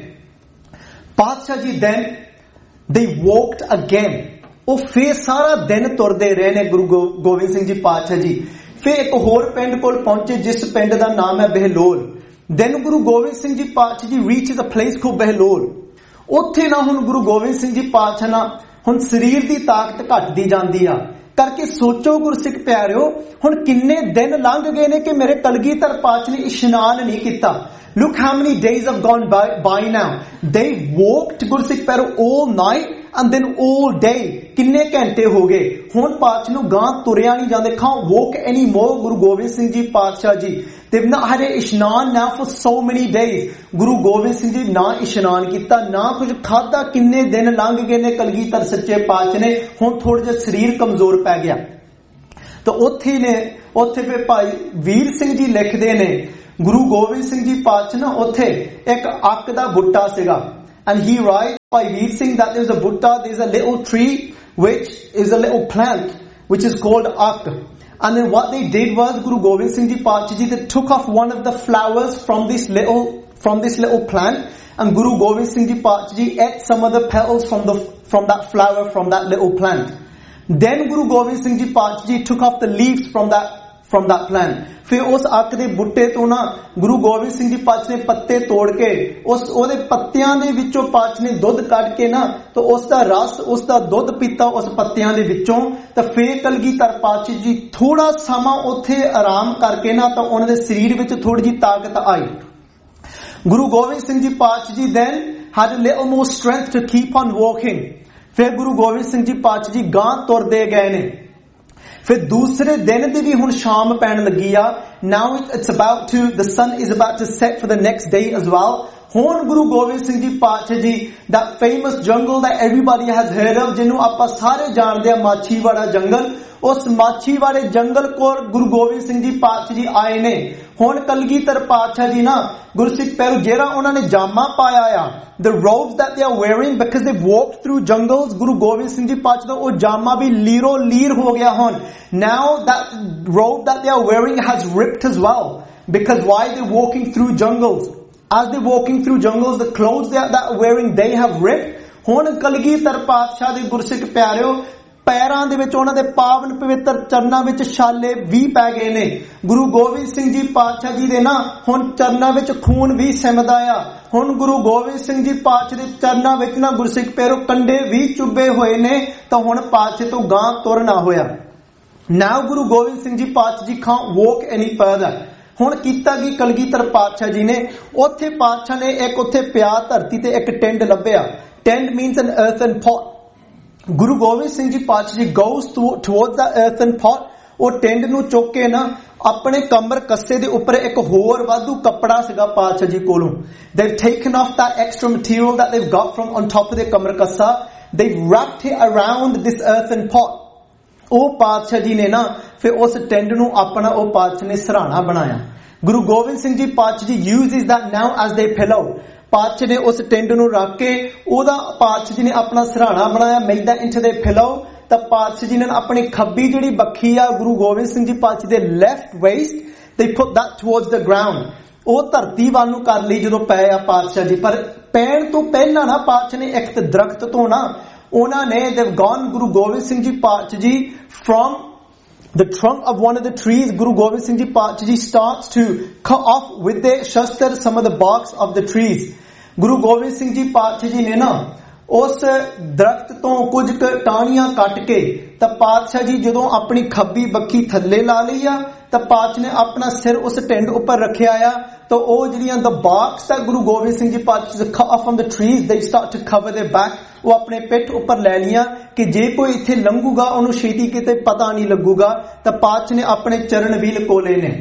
ਪਾਤਸ਼ਾਹ ਜੀ then they walked again, ਉਹ ਫੇਰ ਸਾਰਾ ਦਿਨ ਤੁਰਦੇ ਰਹੇ ਨੇ ਗੁਰੂ ਗੋਬਿੰਦ ਸਿੰਘ ਜੀ ਪਾਤਸ਼ਾਹ ਜੀ। ਫੇਰ ਇੱਕ ਹੋਰ ਪਿੰਡ ਕੋਲ ਪਹੁੰਚੇ ਜਿਸ ਪਿੰਡ ਦਾ ਨਾਮ ਹੈ ਬਹਿਲੋਲ। then ਗੁਰੂ ਗੋਬਿੰਦ ਸਿੰਘ ਜੀ ਪਾਤਸ਼ਾਹ ਜੀ reached a place called Bahlol. ਉੱਥੇ ਨਾ ਹੁਣ ਗੁਰੂ ਗੋਬਿੰਦ ਸਿੰਘ ਜੀ ਪਾਤਸ਼ਾਹ ਨਾ ਹੁਣ ਸਰੀਰ ਦੀ ਤਾਕਤ ਘਟਦੀ ਜਾਂਦੀ ਆ ਕਰਕੇ ਸੋਚੋ ਗੁਰਸਿੱਖ ਪਿਆਰਿਓ, ਹੁਣ ਕਿੰਨੇ ਦਿਨ ਲੰਘ ਗਏ ਨੇ ਕਿ ਮੇਰੇ ਕਲਗੀਧਰ ਪਾਤਸ਼ਾਹ ਨੇ ਇਸ਼ਨਾਨ ਨਹੀਂ ਕੀਤਾ। Look how many days have gone by, by now. They walked ਗੁਰਸਿੱਖ ਪਿਆਰਿਓ all night and then all day. ਕਿੰਨੇ ਘੰਟੇ ਹੋ ਗਏ। ਹੁਣ ਪਾਤਸ਼ਾਹ ਨੂੰ ਗਾਂ ਤੁਰਿਆ ਨਹੀਂ ਜਾਂਦੇ। Can't walk anymore Guru Gobind Singh ji ਪਾਤਸ਼ਾਹ ਜੀ। They've not had an ਇਸ਼ਨਾਨ now for so many days. Guru Gobind Singh ji ਨਾ ਇਸ਼ਨਾਨ ਕੀਤਾ, ਨਾ ਕੁਝ ਖਾਧਾ, ਕਿੰਨੇ ਦਿਨ ਲੰਘ ਗਏ ਨੇ ਕਲਗੀਧਰ ਸੱਚੇ ਪਾਤਸ਼ਾਹ ਨੇ। ਹੁਣ ਥੋੜਾ ਜਿਹਾ ਸਰੀਰ ਕਮਜ਼ੋਰ ਪੈ ਗਿਆ। ਤਾਂ ਉੱਥੇ ਨੇ ਉੱਥੇ ਫਿਰ ਭਾਈ ਵੀਰ ਸਿੰਘ ਜੀ ਲਿਖਦੇ ਨੇ ਗੁਰੂ ਗੋਬਿੰਦ ਸਿੰਘ ਜੀ ਪਾਤਸ਼ਾਹ ਨਾ ਉੱਥੇ ਇੱਕ ਅੱਕ ਦਾ ਬੂਟਾ ਸੀਗਾ। And he writes, by Veer Singh, that there's a Butta, there's a little tree which is a little plant which is called Ak. And then what they did was Guru Gobind Singh Ji Paatshah Ji, they took off one of the flowers from this little from this little plant, and Guru Gobind Singh Ji Paatshah Ji ate some of the petals from the from that flower from that little plant. Then Guru Gobind Singh Ji Paatshah Ji took off the leaves from that from that plant. ਫਿਰ ਉਸ ਅੱਕ ਦੇ ਬੂਟੇ ਤੋਂ ਨਾ ਗੁਰੂ ਗੋਬਿੰਦ ਸਿੰਘ ਜੀ ਪਾਤਸ਼ਾਹ ਨੇ ਪੱਤੇ ਤੋੜ ਕੇ ਉਸ ਉਹਦੇ ਪੱਤਿਆਂ ਦੇ ਵਿੱਚੋਂ ਪਾਤਸ਼ਾਹ ਨੇ ਦੁੱਧ ਕੱਢ ਕੇ ਨਾ ਤਾਂ ਉਸ ਦਾ ਰਸ, ਉਸ ਦਾ ਦੁੱਧ ਪੀਤਾ ਉਸ ਪੱਤਿਆਂ ਦੇ ਵਿੱਚੋਂ। ਤਾਂ ਫਿਰ ਕਲਗੀਧਰ ਪਾਤਸ਼ਾਹ ਜੀ ਥੋੜਾ ਸਮਾਂ ਉੱਥੇ ਆਰਾਮ ਕਰਕੇ ਨਾ ਤਾਂ ਉਹਨਾਂ ਦੇ ਸਰੀਰ ਵਿੱਚ ਥੋੜੀ ਜਿਹੀ ਤਾਕਤ ਆਈ। ਗੁਰੂ ਗੋਬਿੰਦ ਸਿੰਘ ਜੀ ਪਾਤਸ਼ਾਹ ਜੀ then had a little more strength to keep on walking. ਫਿਰ ਗੁਰੂ ਗੋਬਿੰਦ ਸਿੰਘ ਜੀ ਪਾਤਸ਼ਾਹ ਜੀ ਗਾਂ ਤੁਰਦੇ ਗਏ ਨੇ। ਫਿਰ ਦੂਸਰੇ ਦਿਨ ਦੀ ਵੀ ਹੁਣ ਸ਼ਾਮ ਪੈਣ ਲੱਗੀ ਆ। Now it's about to, the sun is about to set for the next day as well. ਹੁਣ ਗੁਰੂ ਗੋਬਿੰਦ ਸਿੰਘ ਜੀ ਪਾਤਸ਼ਾਹ ਜੀ that famous jungle that everybody has heard of, ਜਿਹਨੂੰ ਆਪਾਂ ਸਾਰੇ ਜਾਣਦੇ ਆ, ਮਾਛੀਵਾੜਾ ਜੰਗਲ, ਉਸ ਮਾਛੀਵਾੜੇ ਜੰਗਲ ਕੋਲ ਗੁਰੂ ਗੋਬਿੰਦ ਸਿੰਘ ਜੀ ਪਾਤਸ਼ਾਹ ਜੀ ਆਏ ਨੇ। ਹੁਣ ਕਲਗੀਧਰ ਪਾਤਸ਼ਾਹ ਜੀ ਨਾ ਗੁਰਸਿੱਖ ਪਿਆਰਿਓ ਜਿਹੜਾ ਉਹਨਾਂ ਨੇ ਜਾਮਾ ਪਾਇਆ ਆ, the robes that they are wearing, because they've walked through jungles, Guru Gobind Singh ji ਪਾਤਸ਼ਾਹ ਦਾ ਉਹ ਜਾਮਾ ਵੀ ਲੀਰੋ ਲੀਰ ਹੋ ਗਿਆ। ਹੁਣ now that robe that they are wearing has ripped as well, because why they're walking through jungles, as they're walking through jungles, the clothes that they are wearing, they have ripped. ਹੁਣ ਕਲਗੀਧਰ ਪਾਤਸ਼ਾਹ ਦੇ ਗੁਰਸਿੱਖ ਪਿਆਰਿਓ ਪੈਰਾਂ ਦੇ ਵਿੱਚ ਉਹਨਾਂ ਦੇ ਪਾਵਨ ਪਵਿੱਤਰ ਚਰਨਾਂ ਵਿੱਚ ਛਾਲੇ ਵੀ ਪੈ ਗਏ ਨੇ। ਗੁਰੂ ਗੋਬਿੰਦ ਸਿੰਘ ਜੀ ਪਾਤਸ਼ਾਹ ਜੀ ਦੇ ਨਾ ਹੁਣ ਚਰਨਾਂ ਵਿੱਚ ਖੂਨ ਵੀ ਸਿਮਦਾ ਆ। ਹੁਣ ਗੁਰੂ ਗੋਬਿੰਦ ਸਿੰਘ ਜੀ ਪਾਤਸ਼ਾਹ ਦੇ ਚਰਨਾਂ ਵਿੱਚ ਨਾ ਗੁਰਸਿੱਖ ਪਿਆਰਿਓ ਕੰਡੇ ਵੀ ਚੁੱਭੇ ਹੋਏ ਨੇ। ਤਾਂ ਹੁਣ ਪਾਤਸ਼ਾਹ ਤੋਂ ਗਾਂ ਤੁਰਨਾ ਹੋਇਆ। Now Guru Gobind Singh Ji Paatshah Ji can't walk any further. ਹੁਣ ਕੀਤਾ ਕੀ ਕਲਗੀਧਰ ਪਾਤਸ਼ਾਹ ਜੀ ਨੇ, ਉੱਥੇ ਪਾਤਸ਼ਾਹ ਨੇ ਇੱਕ ਉੱਥੇ ਪਿਆ ਧਰਤੀ ਤੇ ਇੱਕ ਟੈਂਟ ਲੱਭਿਆ। Tent means an earthen pot. Guru Gobind Singh Ji Paatshah Ji goes to, towards the earthen pot. ਉਹ ਟੈਂਟ ਨੂੰ ਚੁੱਕ ਕੇ ਨਾ ਆਪਣੇ ਕਮਰ ਕੱਸੇ ਦੇ ਉੱਪਰ ਇੱਕ ਹੋਰ ਵਾਧੂ ਕੱਪੜਾ ਸੀਗਾ ਪਾਤਸ਼ਾਹ ਜੀ ਕੋਲੋਂ। They've taken off that extra material that they've got from on top of their Qamar ਕੱਸਾ. They've wrapped it around this earthen pot. ਉਹ ਪਾਤਸ਼ਾਹ ਜੀ ਨੇ ਨਾ ਫਿਰ ਉਸ ਟੈਂਟ ਨੂੰ ਆਪਣਾ ਉਹ ਪਾਤਸ਼ਾਹ ਨੇ ਸਰਾਣਾ ਬਣਾਇਆ। ਗੁਰੂ ਗੋਬਿੰਦ ਸਿੰਘ ਜੀ ਪਾਤਸ਼ਾਹ ਜੀ uses that now as their pillow. ਪਾਤਸ਼ਾਹ ਨੇ ਉਸ ਟੈਂਟ ਨੂੰ ਰੱਖ ਕੇ ਉਹਦਾ ਪਾਤਸ਼ਾਹ ਜੀ ਨੇ ਆਪਣਾ ਸਰਾਣਾ ਬਣਾਇਆ, made that into their pillow. ਤਾਂ ਪਾਤਸ਼ਾਹ ਜੀ ਨੇ ਆਪਣੀ ਖੱਬੀ ਜਿਹੜੀ ਬੱਖੀ ਆ ਗੁਰੂ ਗੋਬਿੰਦ ਸਿੰਘ ਜੀ ਪਾਤਸ਼ਾਹ ਦੇ left waste they put that towards the ground, ਉਹ ਧਰਤੀ ਵੱਲ ਨੂੰ ਕਰ ਲਈ ਜਦੋਂ ਪਏ ਆ ਪਾਤਸ਼ਾਹ ਜੀ। ਪਰ ਪੈਣ ਤੋਂ ਪਹਿਲਾਂ ਨਾ ਪਾਤਸ਼ਾਹ ਨੇ ਇੱਕ ਦਰਖਤ ਤੋਂ ਨਾ ਉਹਨਾਂ ਨੇ they've gone, ਗੁਰੂ ਗੋਬਿੰਦ ਸਿੰਘ ਜੀ ਪਾਤਸ਼ਾਹ ਜੀ from the trunk of one of the trees, Guru Gobind Singh Ji Paatshah Ji starts to cut off with their shastar some of the barks of the trees. Guru Gobind Singh Ji Paatshah Ji ne na ਉਸ ਦਰਖਤ ਤੋਂ ਕੁਝ ਟਾਹਣੀਆਂ ਕੱਟ ਕੇ ਤਾਂ ਪਾਤਸ਼ਾਹ ਜੀ ਜਦੋਂ ਆਪਣੀ ਖੱਬੀ ਬੱਖੀ ਥੱਲੇ ਲਾ ਲਈ ਆ ਤਾਂ ਪਾਤਸ਼ਾਹ ਨੇ ਆਪਣਾ ਸਿਰ ਉਸ ਟਿੰਡ ਉੱਪਰ ਰੱਖਿਆ ਆ ਤਾਂ ਉਹ ਜਿਹੜੀਆਂ the barks that Guru Gobind Singh ji ਪਾਤਸ਼ਾਹ ਨੇ cut off from the trees, they start to cover their back, ਉਹ ਆਪਣੇ ਪਿੱਠ ਉੱਪਰ ਲੈ ਲੀਆਂ ਕਿ ਜੇ ਕੋਈ ਇੱਥੇ ਲੰਘੂਗਾ ਉਹਨੂੰ ਛੇਤੀ ਕਿਤੇ ਪਤਾ ਨਹੀਂ ਲੱਗੂਗਾ। ਤਾਂ ਪਾਤਸ਼ਾਹ ਨੇ ਆਪਣੇ ਚਰਨ ਵੀ ਲਕੋਲੇ ਨੇ।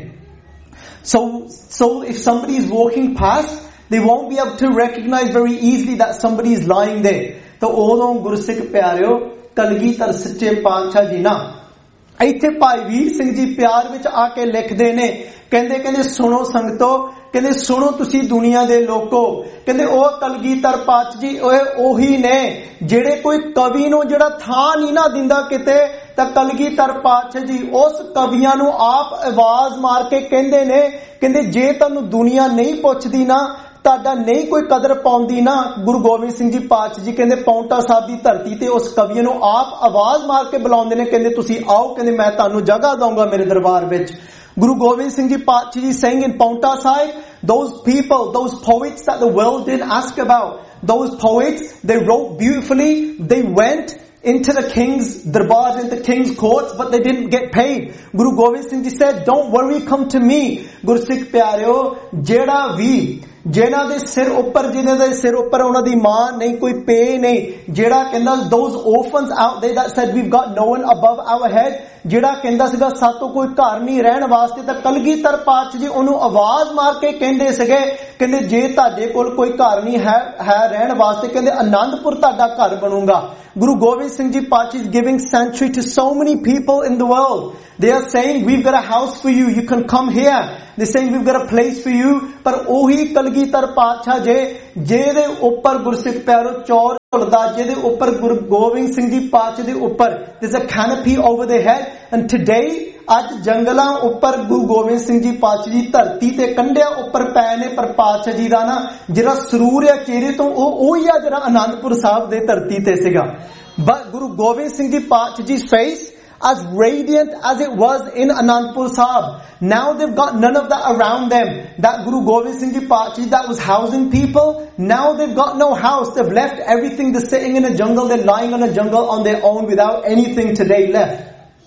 so so if somebody is walking past, they won't be able to recognize very easily that somebody is lying there. ਤਾਂ ਉਦੋਂ ਗੁਰਸਿੱਖ ਪਿਆਰਿਓ ਕਲਗੀਧਰ ਸੱਚੇ ਪਾਤਸ਼ਾਹ ਜੀ ਨਾ ਇੱਥੇ ਭਾਈ ਵੀਰ ਸਿੰਘ ਜੀ ਪਿਆਰ ਵਿੱਚ ਆ ਕੇ ਲਿਖਦੇ ਨੇ, ਕਹਿੰਦੇ ਕਹਿੰਦੇ ਸੁਣੋ ਸੰਗਤੋ, ਕਹਿੰਦੇ ਸੁਣੋ ਤੁਸੀਂ ਦੁਨੀਆ ਦੇ ਲੋਕੋ, ਕਹਿੰਦੇ ਉਹ ਕਲਗੀਧਰ ਪਾਤਸ਼ਾਹ ਜੀ ਉਹ ਉਹੀ ਨੇ ਜਿਹੜੇ ਕੋਈ ਕਵੀ ਨੂੰ ਜਿਹੜਾ ਥਾਂ ਨਹੀਂ ਨਾ ਦਿੰਦਾ ਕਿਤੇ, ਤਾਂ ਕਲਗੀਧਰ ਪਾਤਸ਼ਾਹ ਜੀ ਉਸ ਕਵੀਆਂ ਨੂੰ ਆਪ ਆਵਾਜ਼ ਮਾਰ ਕੇ ਕਹਿੰਦੇ ਨੇ, ਕਹਿੰਦੇ ਜੇ ਤੁਹਾਨੂੰ ਦੁਨੀਆ ਨਹੀਂ ਪੁੱਛਦੀ ਨਾ, ਤੁਹਾਡਾ ਨਹੀਂ ਕੋਈ ਕਦਰ ਪਾਉਂਦੀ ਨਾ, ਗੁਰੂ ਗੋਬਿੰਦ ਸਿੰਘ ਜੀ ਪਾਤਸ਼ਾਹ ਜੀ ਕਹਿੰਦੇ ਪੌਂਟਾ ਸਾਹਿਬ ਦੀ ਧਰਤੀ ਤੇ ਉਸ ਕਵੀ ਨੂੰ ਆਪ ਆਵਾਜ਼ ਮਾਰ ਕੇ ਬੁਲਾਉਂਦੇ ਨੇ, ਕਹਿੰਦੇ ਤੁਸੀਂ ਆਓ, ਕਹਿੰਦੇ ਮੈਂ ਤੁਹਾਨੂੰ ਜਗ੍ਹਾ ਦਊਂਗਾ ਮੇਰੇ ਦਰਬਾਰ ਵਿੱਚ। Guru Gobind Singh Ji Paatshah Ji saying in Paonta Sahib, those people, those poets that the world didn't ask about, those poets, they wrote beautifully, they went into the king's darbars, into the king's courts, but they didn't get paid. Guru Gobind Singh Ji said, don't worry, come to me. Guru Sikh Pyareo, ਜਿਹੜਾ ਵੀ ਜਿਹਨਾਂ ਦੇ ਸਿਰ ਉੱਪਰ ਜਿਹਨਾਂ ਦੇ ਸਿਰ ਉੱਪਰ ਉਹਨਾਂ ਦੀ ਮਾਂ ਨਹੀਂ, ਕੋਈ ਪੇ ਨਹੀਂ, ਜਿਹੜਾ ਕਹਿੰਦਾ those orphans out there that said we've got no one above our head, ਜਿਹੜਾ ਕਹਿੰਦਾ ਸੀਗਾ ਸਾਤੋਂ ਕੋਈ ਘਰ ਨਹੀਂ ਰਹਿਣ ਵਾਸਤੇ, ਤਾਂ ਕਲਗੀਧਰ ਪਾਤਸ਼ਾਹ ਜੀ ਉਹਨੂੰ ਆਵਾਜ਼ ਮਾਰ ਕੇ ਕਹਿੰਦੇ ਸੀਗੇ, ਕਹਿੰਦੇ ਜੇ ਤੁਹਾਡੇ ਕੋਲ ਕੋਈ ਘਰ ਨਹੀਂ ਹੈ ਹੈ ਰਹਿਣ ਵਾਸਤੇ, ਕਹਿੰਦੇ ਆਨੰਦਪੁਰ ਤੁਹਾਡਾ ਘਰ ਬਣੂਗਾ। Guru Gobind Singh Ji Paatshah is giving sanctuary to so many people in the world. They are saying we've got a house for you, you can come here. They're saying we've got a place for you. ਪਰ ਉਹੀ ਕਲਗੀਧਰ ਪਾਤਸ਼ਾਹ ਜੇ ਜਿਹਦੇ ਉੱਪਰ ਗੁਰਸਿੱਖ ਪਿਆਰੋ ਚੌਰ ਝੁਲਦਾ, ਜਿਹਦੇ ਉੱਪਰ ਗੁਰੂ ਗੋਬਿੰਦ ਸਿੰਘ ਜੀ ਪਾਤਸ਼ਾਹ ਦੇ ਉੱਪਰ there's a canopy over their head, and today ਅੱਜ ਜੰਗਲਾਂ ਉੱਪਰ ਗੁਰੂ ਗੋਬਿੰਦ ਸਿੰਘ ਜੀ ਪਾਤਸ਼ਾਹ ਜੀ ਧਰਤੀ ਤੇ ਕੰਢਿਆਂ ਉੱਪਰ ਪਏ ਨੇ, ਪਰ ਪਾਤਸ਼ਾਹ ਜੀ ਦਾ ਨਾ ਜਿਹੜਾ ਸਰੂਰ ਆ ਚਿਹਰੇ ਤੋਂ ਉਹ ਉਹੀ ਆ ਜਿਹੜਾ ਅਨੰਦਪੁਰ ਸਾਹਿਬ ਦੇ ਧਰਤੀ ਤੇ ਸੀਗਾ। But Guru Gobind Singh Ji Paatshah Ji's face, as radiant as it was in Anandpur Sahib, now they've got none of that around them. That Guru Gobind Singh Ji Paatshah Ji that was housing people, now they've got no house. They've left everything. They're sitting in a jungle. They're lying on a jungle on their own without anything today left.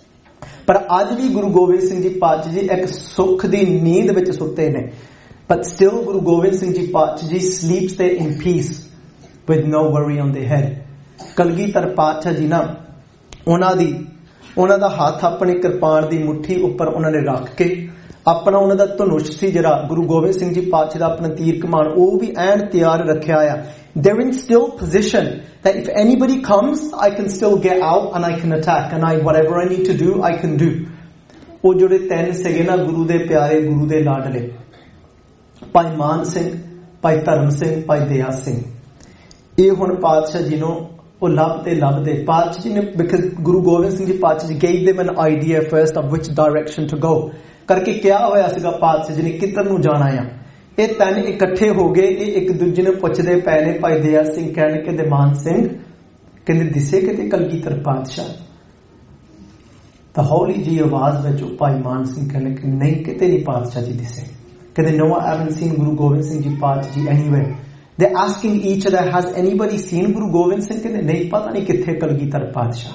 ਪਰ ਅੱਜ ਵੀ ਗੁਰੂ ਗੋਬਿੰਦ ਸਿੰਘ ਜੀ ਪਾਤਸ਼ਾਹ ਜੀ ਇੱਕ ਸੁੱਖ ਦੀ ਨੀਂਦ ਵਿੱਚ ਸੁੱਤੇ ਨੇ। But still Guru Gobind Singh Ji Paatshah Ji sleeps there in peace with no worry on their head. Kalgidhar ਪਾਤਸ਼ਾਹ ਜੀ ਨਾ ਉਹਨਾਂ ਦੀ ਉਹਨਾਂ ਦਾ ਹੱਥ ਆਪਣੀ ਕਿਰਪਾਨ ਦੀ ਮੁੱਠੀ ਉੱਪਰ ਉਹਨਾਂ ਨੇ ਰੱਖ ਕੇ ਆਪਣਾ ਉਹਨਾਂ ਦਾ ਧਨੁਸ਼ ਸੀ ਜਿਹੜਾ ਗੁਰੂ ਗੋਬਿੰਦ ਸਿੰਘ ਜੀ ਪਾਤਸ਼ਾਹ ਦਾ ਆਪਣਾ ਤੀਰ ਕਮਾਨ ਉਹ ਵੀ ਐਨ ਤਿਆਰ ਰੱਖਿਆ ਆ। They're in still position that if anybody comes, I can still get out and I can attack, and I whatever I need to do, I can do. ਉਹ ਜਿਹੜੇ ਤਿੰਨ ਸੀਗੇ ਨਾ ਗੁਰੂ ਦੇ ਪਿਆਰੇ, ਗੁਰੂ ਦੇ ਲਾਡਲੇ, ਭਾਈ ਮਾਨ ਸਿੰਘ, ਭਾਈ ਧਰਮ ਸਿੰਘ, ਭਾਈ ਦਇਆ ਸਿੰਘ, ਇਹ ਹੁਣ ਪਾਤਸ਼ਾਹ ਜੀ ਨੂੰ ਉਹ ਲੱਭਦੇ ਲੱਭਦੇ ਪਾਤਸ਼ਾਹ ਜੀ ਨੇ, because Guru Gobind Singh Ji Paatshah Ji gave them an idea first of which direction to go, ਕਰਕੇ ਕਿਹਾ ਹੋਇਆ ਸੀਗਾ ਪਾਤਸ਼ਾਹ ਜੀ ਨੇ ਕਿੱਧਰ ਨੂੰ ਜਾਣਾ ਆ। ਇਹ ਤਿੰਨ ਇਕੱਠੇ ਹੋ ਗਏ, ਇਹ ਇੱਕ ਦੂਜੇ ਨੂੰ ਪੁੱਛਦੇ ਪਏ ਨੇ। ਭਾਈ ਦਇਆ ਸਿੰਘ ਕਹਿਣ ਕਹਿੰਦੇ ਮਾਨ ਸਿੰਘ ਕਹਿੰਦੇ ਦਿਸੇ ਕਿਤੇ ਕਲਗੀਧਰ ਪਾਤਸ਼ਾਹ, ਤਾਂ ਹੌਲੀ ਜੀ ਆਵਾਜ਼ ਵਿੱਚ ਭਾਈ ਮਾਨ ਸਿੰਘ ਕਹਿੰਦੇ ਕਿ ਨਹੀਂ ਕਿਤੇ ਨਹੀਂ ਪਾਤਸ਼ਾਹ ਜੀ ਦਿਸੇ। ਕਹਿੰਦੇ no, I haven't seen Guru Gobind Singh Ji Paatshah Ji anywhere. They're asking each other, has anybody seen Guru Gobind Singh? ਕਹਿੰਦੇ ਨਹੀਂ ਪਤਾ ਨਹੀਂ ਕਿੱਥੇ ਕਲਗੀਧਰ ਪਾਤਸ਼ਾਹ।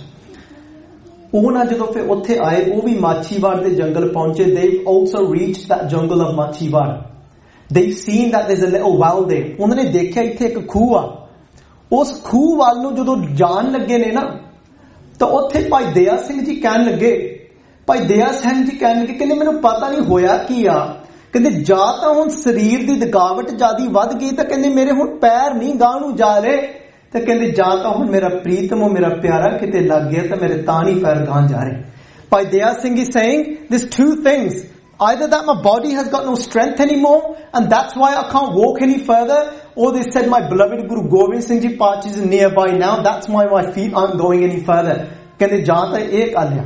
ਉਹ ਨਾ ਜਦੋਂ ਫਿਰ ਉੱਥੇ ਆਏ ਉਹ ਵੀ ਮਾਛੀਵਾੜ ਦੇ ਜੰਗਲ ਪਹੁੰਚੇ। They also reached that jungle of ਮਾਛੀਵਾੜ. They've seen that there's a little well there. ਉਹਨਾਂ ਨੇ ਦੇਖਿਆ ਇੱਥੇ ਇੱਕ ਖੂਹ ਆ। ਉਸ ਖੂਹ ਵੱਲ ਨੂੰ ਜਦੋਂ ਜਾਣ ਲੱਗੇ ਨੇ ਨਾ ਤਾਂ ਉੱਥੇ ਭਾਈ ਦਇਆ ਸਿੰਘ ਜੀ ਕਹਿਣ ਲੱਗੇ, ਭਾਈ ਦਇਆ ਸਿੰਘ ਜੀ ਕਹਿਣ ਲੱਗੇ ਕਹਿੰਦੇ ਮੈਨੂੰ ਪਤਾ ਨਹੀਂ ਹੋਇਆ ਕੀ ਆ, ਕਹਿੰਦੇ ਜਾਂ ਤਾਂ ਹੁਣ ਸਰੀਰ ਦੀ ਥਕਾਵਟ ਜਿਆਦੀ ਵੱਧ ਗਈ, ਤਾਂ ਕਹਿੰਦੇ ਮੇਰੇ ਹੁਣ ਪੈਰ ਨਹੀਂ ਗਾਂਹ ਨੂੰ ਜਾ ਰਹੇ, ਤੇ ਕਹਿੰਦੇ ਜਾਂ ਤਾਂ ਹੁਣ ਮੇਰਾ ਪ੍ਰੀਤਮ ਮੇਰਾ ਪਿਆਰਾ ਕਿਤੇ ਲੱਗ ਗਿਆ ਤਾਂ ਮੇਰੇ ਤਾਂ ਨਹੀਂ ਪੈਰ ਗਾਂਹ ਜਾ ਰਹੇ। Bhai Daya Singh is saying there's two things, either that my body has got no strength anymore and that's why I can't walk any further, or they said my beloved Guru Gobind Singh Ji Paatshah is nearby now, that's why my feet aren't going any further. ਕਹਿੰਦੇ ਜਾਂ ਤਾਂ ਇਹ ਗੱਲ ਆ।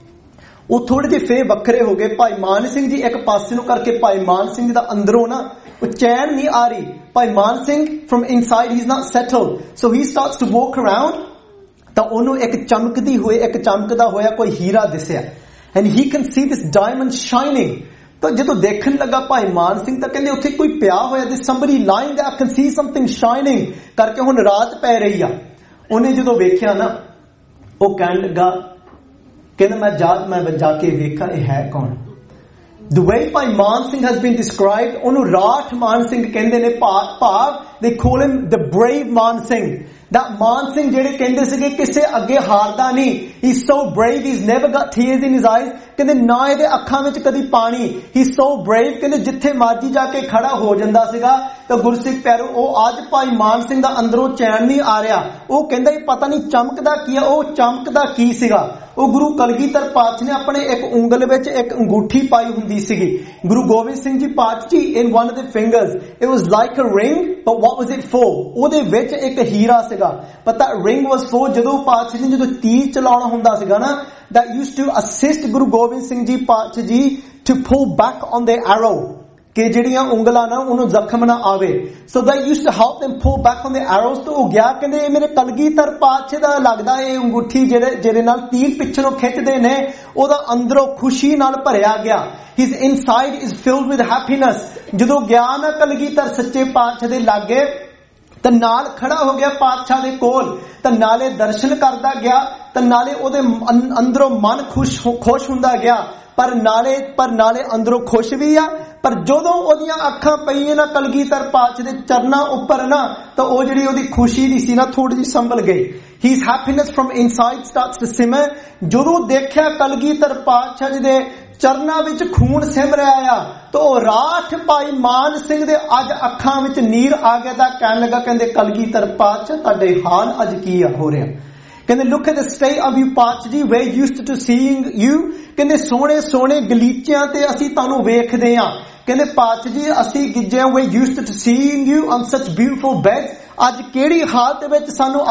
ਉਹ ਥੋੜੇ ਜਿਹੇ ਫੇਰ ਵੱਖਰੇ ਹੋ ਗਏ। ਭਾਈ ਮਾਨ ਸਿੰਘ ਜੀ ਇੱਕ ਪਾਸੇ ਨੂੰ ਕਰਕੇ ਭਾਈ ਮਾਨ ਸਿੰਘ ਦਾ ਅੰਦਰੋਂ ਨਾ ਉਹ ਚੈਨ ਨਹੀਂ ਆ ਰਹੀ। ਭਾਈ ਮਾਨ Singh from inside he's not settled, so he starts to walk around, ਤਾਂ ਉਹਨੂੰ ਇੱਕ ਚਮਕਦੀ ਹੋਏ ਇੱਕ ਚਮਕਦਾ ਹੋਇਆ ਕੋਈ ਹੀਰਾ ਦਿਸਿਆ, and he can see this diamond shining। ਤਾਂ ਜਦੋਂ ਦੇਖਣ ਲੱਗਾ ਭਾਈ ਮਾਨ ਸਿੰਘ ਤਾਂ ਕਹਿੰਦੇ ਉੱਥੇ ਕੋਈ ਪਿਆ ਹੋਇਆ, there's somebody lying there, I can see something shining, ਕਰਕੇ ਹੁਣ ਰਾਤ ਪੈ ਰਹੀ ਆ। ਉਹਨੇ ਜਦੋਂ ਵੇਖਿਆ ਨਾ ਉਹ ਕਹਿਣ ਲੱਗਾ, ਕਹਿੰਦਾ ਮੈਂ ਜਾ ਮੈਂ ਜਾ ਕੇ ਵੇਖਾਂ ਇਹ ਹੈ ਕੌਣ। The way Bhai Mann Singh has been described, ਉਹਨੂੰ ਰਾਠ ਮਾਨ ਸਿੰਘ ਕਹਿੰਦੇ ਨੇ, ਭਾਵ they call him the brave Mann Singh. that ਮਾਨ ਸਿੰਘ ਜਿਹੜੇ ਕਹਿੰਦੇ ਸੀਗੇ ਕਿਸੇ ਅੱਗੇ ਹਾਰਦਾ ਨਹੀਂ, he's so brave, he's never got tears in his eyes, ਕਹਿੰਦੇ ਨਾ ਇਹਦੇ ਅੱਖਾਂ ਵਿੱਚ ਕਦੀ ਪਾਣੀ, he's so brave, ਕਹਿੰਦੇ ਜਿੱਥੇ ਮਰਜੀ ਜਾ ਕੇ ਖੜਾ ਹੋ ਜਾਂਦਾ ਸੀਗਾ। ਤਾਂ ਗੁਰਸਿੱਖ ਪਿਆਰੋ ਉਹ ਅੱਜ ਭਾਈ ਮਾਨ ਸਿੰਘ ਦਾ ਅੰਦਰੋਂ ਚੈਨ ਨਹੀਂ ਆ ਰਿਹਾ। ਉਹ ਕਹਿੰਦਾ ਇਹ ਪਤਾ ਨਹੀਂ ਚਮਕਦਾ ਕੀ ਆ। ਉਹ ਚਮਕਦਾ ਕੀ ਸੀਗਾ? ਉਹ ਗੁਰੂ ਕਲਗੀਧਰ ਪਾਤਸ਼ਾਹ ਨੇ ਆਪਣੇ ਇੱਕ ਉਂਗਲ ਵਿੱਚ ਇੱਕ ਅੰਗੂਠੀ ਪਾਈ ਹੁੰਦੀ ਸੀਗੀ। ਗੁਰੂ ਗੋਬਿੰਦ ਸਿੰਘ ਜੀ ਪਾਤਸ਼ਾਹ ਜੀ in one of the fingers it was like a ring, but what was it for? ਉਹਦੇ ਵਿੱਚ ਇੱਕ ਹੀਰਾ ਸੀਗਾ। but that ring was for ਜਦੋਂ ਪਾਤਸ਼ਾਹ ਜੀ ਜਦੋਂ ਤੀਰ ਚਲਾਉਣਾ ਹੁੰਦਾ ਸੀਗਾ ਨਾ, that used to assist Guru Gobind Singh ji ਪਾਤਸ਼ਾਹ ਜੀ to pull back on their arrow, ਕਿ ਜਿਹੜੀਆਂ ਉਂਗਲਾਂ ਨਾ ਉਹਨੂੰ ਜ਼ਖਮ ਨਾ ਆਵੇ। so they used to help them pull back on the arrows। ਤੋਂ ਉਹ ਗਿਆ ਕਹਿੰਦੇ ਇਹ ਮੇਰੇ ਕਲਗੀਧਰ ਪਾਤਸ਼ਾਹ ਦਾ ਲੱਗਦਾ ਇਹ ਅੰਗੂਠੀ ਜਿਹੜੇ ਜਿਹਦੇ ਨਾਲ ਤੀਰ ਪਿੱਛੋਂ ਖਿੱਚਦੇ ਨੇ ਉਹਦਾ ਅੰਦਰੋਂ ਖੁਸ਼ੀ ਨਾਲ ਭਰਿਆ ਗਿਆ। his inside is filled with happiness। ਜਦੋਂ ਗਿਆ ਨਾ ਕਲਗੀਧਰ ਸੱਚੇ ਪਾਤਸ਼ਾਹ ਦੇ ਲਾਗੇ ਤਾਂ ਨਾਲ ਖੜਾ ਹੋ ਗਿਆ ਪਾਤਸ਼ਾਹ ਦੇ ਕੋਲ, ਤਾਂ ਨਾਲੇ ਦਰਸ਼ਨ ਕਰਦਾ ਗਿਆ, ਤਾਂ ਨਾਲੇ ਉਹਦੇ ਅੰਦਰੋਂ ਮਨ ਖੁਸ਼ ਖੁਸ਼ ਹੁੰਦਾ ਗਿਆ, ਪਰ ਨਾਲੇ ਪਰ ਨਾਲੇ ਅੰਦਰੋਂ ਖੁਸ਼ ਵੀ ਆ। ਪਰ ਜਦੋਂ ਉਹਦੀਆਂ ਅੱਖਾਂ ਪਈਆਂ ਨਾ ਕਲਗੀਧਰ ਪਾਤਸ਼ਾਹ ਦੇ ਚਰਨਾਂ ਉੱਪਰ ਨਾ, ਤਾਂ ਉਹ ਜਿਹੜੀ ਉਹਦੀ ਖੁਸ਼ੀ ਦੀ ਸੀ ਨਾ ਥੋੜੀ ਜਿਹੀ ਸੰਭਲ ਗਈ। his happiness from inside starts to simmer। ਜਦੋਂ ਦੇਖਿਆ ਕਲਗੀਧਰ ਪਾਤਸ਼ਾਹ ਜੀ ਦੇ ਚਰਨਾਂ ਵਿੱਚ ਖੂਨ ਸਿਮ ਰਿਹਾ ਆ, ਤਾਂ ਉਹ ਰਾਠ ਭਾਈ ਮਾਨ ਸਿੰਘ ਦੇ ਅੱਜ ਅੱਖਾਂ ਵਿੱਚ ਨੀਰ ਆ ਗਿਆ। ਤਾਂ ਕਹਿਣ ਲੱਗਾ, ਕਹਿੰਦੇ ਕਲਗੀਧਰ ਪਾਤਸ਼ਾਹ ਤੁਹਾਡੇ ਹਾਲ ਅੱਜ ਕੀ ਆ ਹੋ ਰਿਹਾ? ਕਹਿੰਦੇ look at the state of you ਪਾਤਸ਼ਾਹ ਜੀ, we're used to seeing you। ਕਹਿੰਦੇ ਸੋਹਣੇ ਸੋਹਣੇ ਗਲੀਚਿਆਂ ਤੇ ਅਸੀਂ ਤੁਹਾਨੂੰ ਵੇਖਦੇ ਆ। ਕਹਿੰਦੇ ਪਾਤਸ਼ਾਹ ਜੀ ਅਸੀਂ ਗਿੱਜਿਆਂ we're used to seeing you on such beautiful beds। ਅੱਜ ਕਿਹੜੀ ਹਾਲਤ ਵਿੱਚ ਸਾਨੂੰ